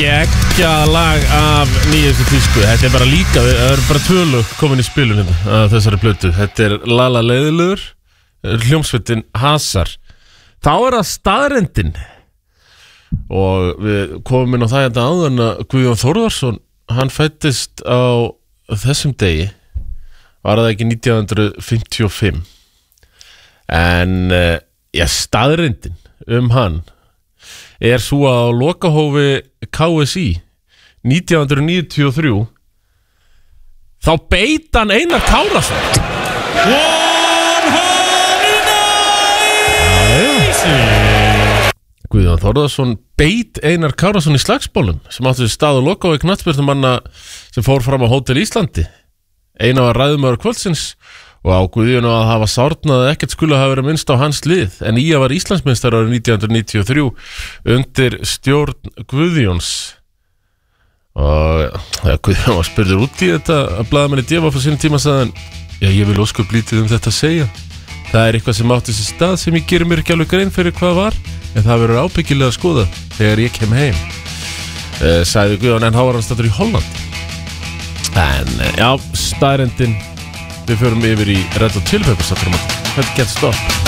Geggjað lag af nýjustu tísku. Þetta bara líka, það bara 2 lög komin í spilun af þessari plötu. Þetta Lala leiðilegur, hljómsveitin Hasar. Þá það staðrendin. Og við komum inn á það hérna áðan að Guðjón Þórðarsson, hann fæddist á þessum degi. Var það ekki 1955. En staðrendin hann svo að á lokahófi KSÍ 1993 þá beit hann Einar Kárason. Guðjón Þórðarsson beit Einar Kárason í slagsbólum sem átti sér stað á lokahófi knattspyrnumanna sem fór fram á Hótel Íslandi. Einar var ræðumaður kvöldsins og á Guðjón að hafa sárnað ekkert skulle hafa verið minnst á hans lið en Ía var Íslandsmeistar árið 1993 undir stjórn Guðjóns og Guðjón var spurður út í þetta að blaðamenni Deva fyrir sínum tíma sagði hann ég vil ósköp lítið þetta að segja það eitthvað sem átti sér stað sem ég gerir mér ekki alveg grein fyrir hvað var en það verður ábyggilega að skoða þegar ég kem heim sagði Guðjón en þá var hann staddur í Holland en staðrendin. Við förum yfir í Red Hot Chili Peppers aftur á móti. Þetta gets stopp.